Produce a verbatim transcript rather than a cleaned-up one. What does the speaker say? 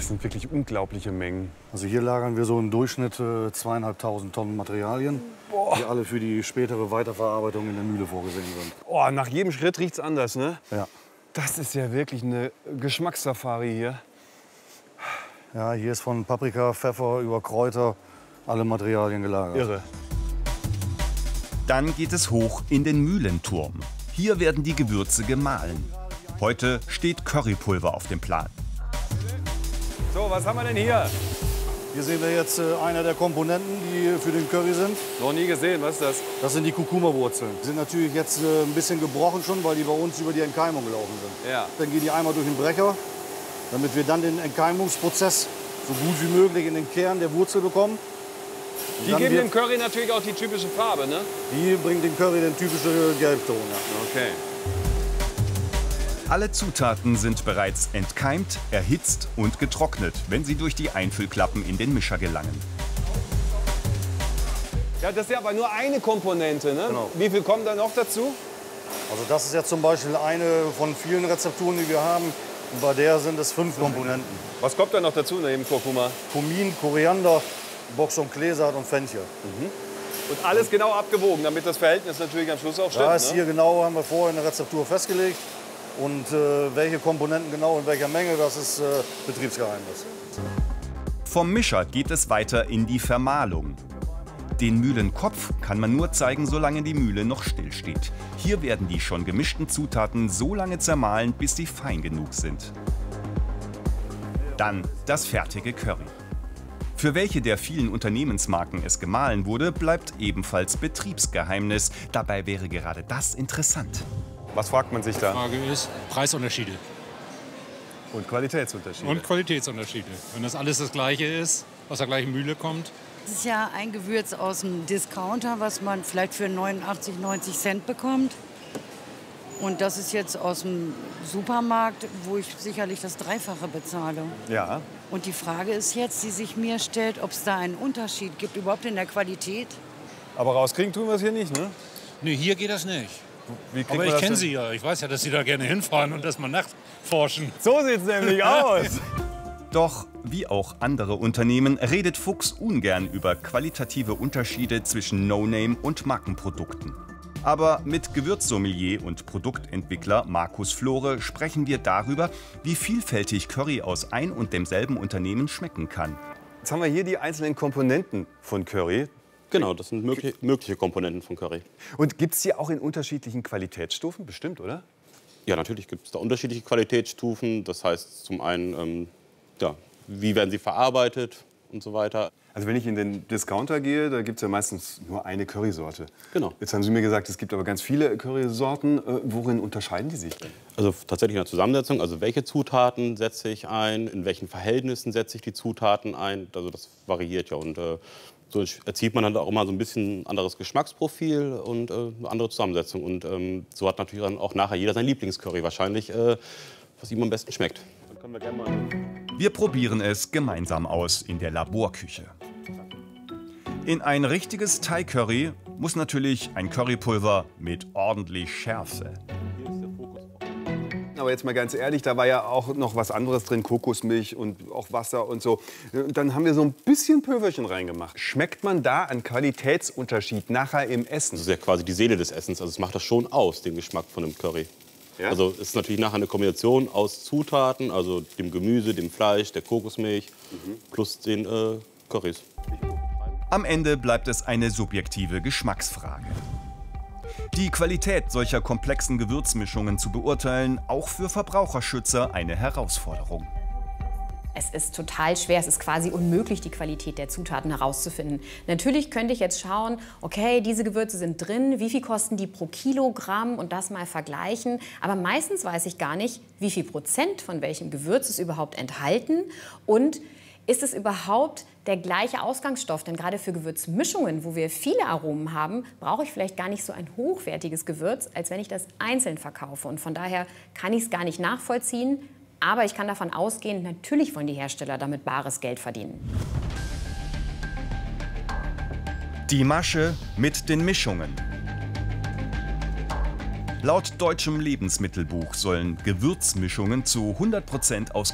Das sind wirklich unglaubliche Mengen. Also hier lagern wir so im Durchschnitt äh, zweieinhalbtausend Tonnen Materialien, Boah. die alle für die spätere Weiterverarbeitung in der Mühle vorgesehen sind. Oh, nach jedem Schritt riecht's anders, ne? Ja. Das ist ja wirklich eine Geschmackssafari hier. Ja, hier ist von Paprika, Pfeffer über Kräuter alle Materialien gelagert. Irre. Dann geht es hoch in den Mühlenturm. Hier werden die Gewürze gemahlen. Heute steht Currypulver auf dem Plan. So, was haben wir denn hier? Hier sehen wir jetzt äh, einer der Komponenten, die für den Curry sind. Noch nie gesehen, was ist das? Das sind die Kurkuma-Wurzeln. Die sind natürlich jetzt äh, ein bisschen gebrochen schon, weil die bei uns über die Entkeimung gelaufen sind. Ja. Dann gehen die einmal durch den Brecher, damit wir dann den Entkeimungsprozess so gut wie möglich in den Kern der Wurzel bekommen. Die geben dem Curry natürlich auch die typische Farbe, ne? Die bringt dem Curry den typischen Gelbton. Ja. Okay. Alle Zutaten sind bereits entkeimt, erhitzt und getrocknet, wenn sie durch die Einfüllklappen in den Mischer gelangen. Ja, das ist ja aber nur eine Komponente, ne? Genau. Wie viel kommt da noch dazu? Also das ist jetzt zum Beispiel eine von vielen Rezepturen, die wir haben. Und bei der sind es fünf Komponenten. Was kommt da noch dazu neben Kurkuma? Kumin, Koriander, Box- und Kleesaat und Fenchel. Mhm. Und alles genau abgewogen, damit das Verhältnis natürlich am Schluss auch stimmt. Da ist ne? hier genau, haben wir vorher in der Rezeptur festgelegt. Und äh, welche Komponenten genau in welcher Menge, das ist äh, Betriebsgeheimnis. Vom Mischer geht es weiter in die Vermahlung. Den Mühlenkopf kann man nur zeigen, solange die Mühle noch stillsteht. Hier werden die schon gemischten Zutaten so lange zermahlen, bis sie fein genug sind. Dann das fertige Curry. Für welche der vielen Unternehmensmarken es gemahlen wurde, bleibt ebenfalls Betriebsgeheimnis. Dabei wäre gerade das interessant. Was fragt man sich da? Die Frage ist Preisunterschiede. Und Qualitätsunterschiede. Und Qualitätsunterschiede. Wenn das alles das Gleiche ist, aus der gleichen Mühle kommt. Das ist ja ein Gewürz aus dem Discounter, was man vielleicht für neunundachtzig, neunzig Cent bekommt. Und das ist jetzt aus dem Supermarkt, wo ich sicherlich das Dreifache bezahle. Ja. Und die Frage ist jetzt, die sich mir stellt, ob es da einen Unterschied gibt, überhaupt in der Qualität. Aber rauskriegen tun wir es hier nicht, ne? Nee, hier geht das nicht. Wie kriegt Aber man ich das kenne denn? Sie ja. Ich weiß ja, dass Sie da gerne hinfahren und das mal nachforschen. So sieht's nämlich aus. Doch, wie auch andere Unternehmen, redet Fuchs ungern über qualitative Unterschiede zwischen No-Name und Markenprodukten. Aber mit Gewürzsommelier und Produktentwickler Markus Flore sprechen wir darüber, wie vielfältig Curry aus ein und demselben Unternehmen schmecken kann. Jetzt haben wir hier die einzelnen Komponenten von Curry. Genau, das sind mögliche, mögliche Komponenten von Curry. Und gibt es die auch in unterschiedlichen Qualitätsstufen? Bestimmt, oder? Ja, natürlich gibt es da unterschiedliche Qualitätsstufen. Das heißt zum einen, ähm, ja, wie werden sie verarbeitet und so weiter. Also wenn ich in den Discounter gehe, da gibt es ja meistens nur eine Currysorte. Genau. Jetzt haben Sie mir gesagt, es gibt aber ganz viele Currysorten. Äh, worin unterscheiden die sich denn? Also tatsächlich in der Zusammensetzung, also welche Zutaten setze ich ein, in welchen Verhältnissen setze ich die Zutaten ein. Also das variiert ja und äh, so erzielt man dann auch immer so ein bisschen anderes Geschmacksprofil und äh, eine andere Zusammensetzung. Und ähm, so hat natürlich dann auch nachher jeder sein Lieblingscurry wahrscheinlich, äh, was ihm am besten schmeckt. Dann können wir gerne mal Wir probieren es gemeinsam aus in der Laborküche. In ein richtiges Thai-Curry muss natürlich ein Currypulver mit ordentlich Schärfe. Aber jetzt mal ganz ehrlich, da war ja auch noch was anderes drin, Kokosmilch und auch Wasser und so. Und dann haben wir so ein bisschen Pülverchen reingemacht. Schmeckt man da einen Qualitätsunterschied nachher im Essen? Das ist ja quasi die Seele des Essens. Also es macht das schon aus, den Geschmack von einem Curry. Ja? Also es ist natürlich nachher eine Kombination aus Zutaten, also dem Gemüse, dem Fleisch, der Kokosmilch mhm. plus den äh, Currys. Am Ende bleibt es eine subjektive Geschmacksfrage. Die Qualität solcher komplexen Gewürzmischungen zu beurteilen, auch für Verbraucherschützer eine Herausforderung. Es ist total schwer, es ist quasi unmöglich, die Qualität der Zutaten herauszufinden. Natürlich könnte ich jetzt schauen, okay, diese Gewürze sind drin, wie viel kosten die pro Kilogramm und das mal vergleichen. Aber meistens weiß ich gar nicht, wie viel Prozent von welchem Gewürz ist überhaupt enthalten und ist es überhaupt der gleiche Ausgangsstoff? Denn gerade für Gewürzmischungen, wo wir viele Aromen haben, brauche ich vielleicht gar nicht so ein hochwertiges Gewürz, als wenn ich das einzeln verkaufe. Und von daher kann ich es gar nicht nachvollziehen. Aber ich kann davon ausgehen, natürlich wollen die Hersteller damit bares Geld verdienen. Die Masche mit den Mischungen. Laut deutschem Lebensmittelbuch sollen Gewürzmischungen zu hundert Prozent aus